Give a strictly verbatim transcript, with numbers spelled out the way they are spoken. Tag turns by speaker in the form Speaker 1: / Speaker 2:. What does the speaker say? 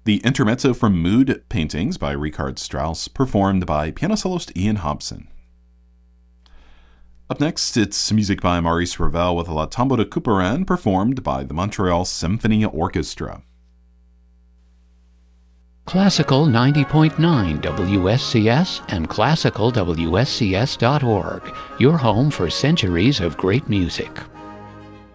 Speaker 1: The intermezzo from Mood Paintings by Richard Strauss, performed by piano soloist Ian Hobson. Up next, it's music by Maurice Ravel with La Tombeau de Couperin, performed by the Montreal Symphony Orchestra.
Speaker 2: Classical ninety point nine W S C S and classical W S C S dot org, your home for centuries of great music.